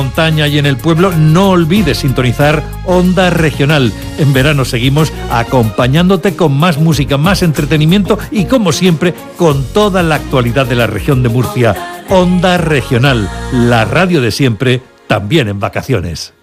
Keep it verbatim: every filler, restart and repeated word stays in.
montaña y en el pueblo, no olvides sintonizar Onda Regional. En verano seguimos acompañándote con más música, más entretenimiento y, como siempre, con toda la actualidad de la región de Murcia. Onda Regional, la radio de siempre, también en vacaciones.